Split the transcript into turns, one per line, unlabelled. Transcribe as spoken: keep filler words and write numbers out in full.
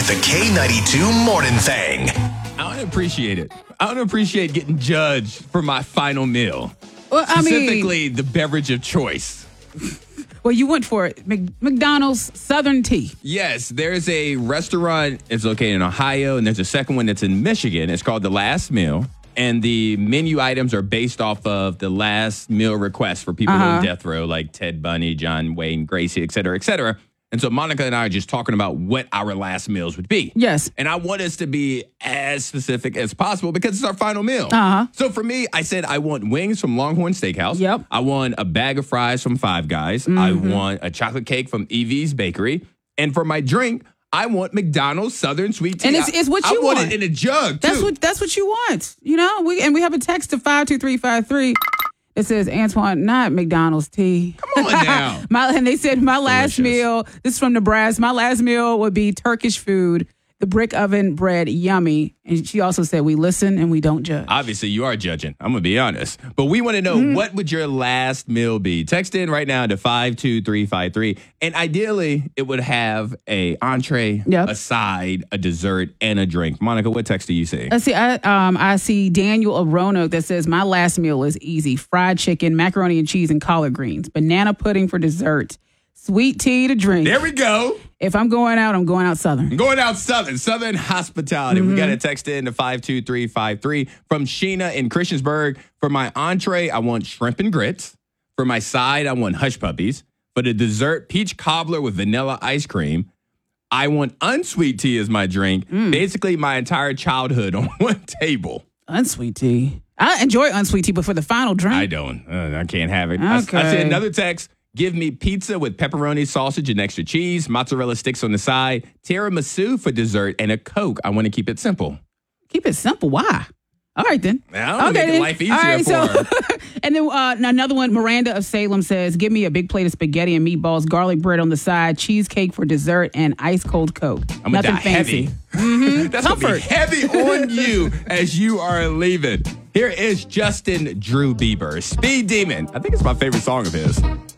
The K ninety-two Morning Thing.
I don't appreciate it. I don't appreciate getting judged for my final meal.
Well, I
Specifically,
mean,
the beverage of choice.
well, you went for it. Mc- McDonald's Southern Tea.
Yes, there's a restaurant. It's located in Ohio, and there's a second one that's in Michigan. It's called The Last Meal. And the menu items are based off of the last meal requests for people
Uh-huh.
on death row, like Ted Bundy, John Wayne, Gracie, et cetera, et cetera. And so Monica and I are just talking about what our last meals would be.
Yes.
And I want us to be as specific as possible because it's our final meal.
Uh-huh.
So for me, I said I want wings from Longhorn Steakhouse.
Yep.
I want a bag of fries from Five Guys.
Mm-hmm.
I want a chocolate cake from Evie's Bakery. And for my drink, I want McDonald's Southern Sweet Tea.
And it's- it's what you
I want.
want.
it in a jug, too.
That's what that's what you want. You know, we and we have a text to five two three five three. It says, Antoine, not McDonald's tea.
Come on now.
my, and they said, my last
Delicious.
meal, this is from Nebraska, my last meal would be Turkish food, the brick oven bread, yummy. And she also said, we listen and we don't judge.
Obviously, you are judging. I'm going to be honest. But we want to know,
Mm-hmm.
what would your last meal be? Text in right now to five two three five three. And ideally, it would have a entree,
Yep.
a side, a dessert, and a drink. Monica, what text do you see?
I see, I, um, I see Daniel of Roanoke that says, my last meal is easy. Fried chicken, macaroni and cheese, and collard greens. Banana pudding for dessert. Sweet tea to drink.
There we go.
If I'm going out, I'm going out Southern.
Going out Southern, Southern hospitality.
Mm-hmm.
We got a text in to five two three five three from Sheena in Christiansburg. For my entree, I want shrimp and grits. For my side, I want hush puppies. For the dessert, peach cobbler with vanilla ice cream. I want unsweet tea as my drink.
Mm.
Basically, my entire childhood on one table.
Unsweet tea. I enjoy unsweet tea, but for the final drink,
I don't. Uh, I can't have it. I, I
Okay.
see another text. Give me pizza with pepperoni, sausage, and extra cheese, mozzarella sticks on the side, tiramisu for dessert, and a Coke. I want to keep it simple.
keep it simple. Why? All right, then.
I wanna make
then.
life easier
All right,
for
so,
her.
And then uh, another one, Miranda of Salem says, give me a big plate of spaghetti and meatballs, garlic bread on the side, cheesecake for dessert, and ice cold Coke.
I'm gonna
Nothing
die
fancy.
heavy. Mm-hmm. That's gonna be
Comfort.
heavy on you as you are leaving. Here is Justin Drew Bieber, Speed Demon. I think it's my favorite song of his.